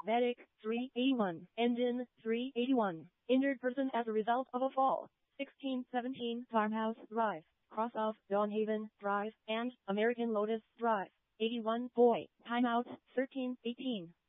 Vedic 381. Engine 381. Injured person as a result of a fall. 1617 Farmhouse Drive, cross of Dawnhaven Drive and American Lotus Drive. 81 Boy, timeout 1318.